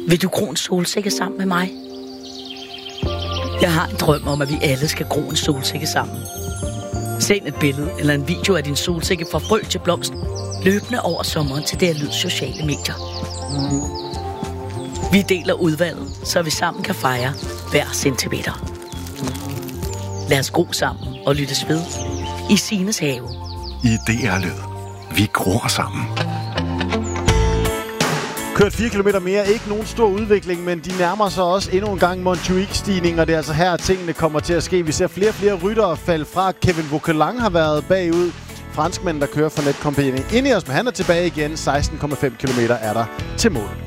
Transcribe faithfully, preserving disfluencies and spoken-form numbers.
Vil du gro en solsikke sammen med mig? Jeg har en drøm om, at vi alle skal gro en solsikke sammen. Send et billede eller en video af din solsikke fra frø til blomst, løbende over sommeren til D R Lyds sociale medier. Vi deler udvalget, så vi sammen kan fejre hver centimeter. Lad os gro sammen og lyttes ved i Signes have. I D R Lyd. Vi gror sammen. Kørt fire kilometer mere, ikke nogen stor udvikling, men de nærmer sig også endnu en gang Montjuic-stigning, og det er altså her, tingene kommer til at ske. Vi ser flere og flere ryttere falde fra. Kevin Vauquelin har været bagud. Franskmanden, der kører for Netcompagnie. Ineos, men han er tilbage igen. seksten komma fem kilometer er der til mål.